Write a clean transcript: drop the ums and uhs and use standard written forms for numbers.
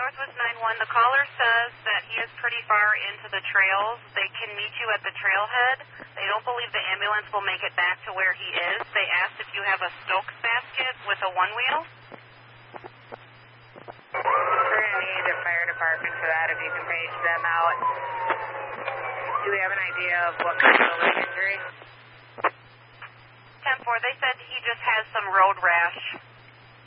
Northwest 91. The caller says that he is pretty far into the trails. They can meet you at the trailhead. They don't believe the ambulance will make it back to where he is. They asked if you have a Stokes basket with a one-wheel. We're going to need the fire department for that if you can page them out. Do we have an idea of what kind of injury? 10-4, they said he just has some road rash.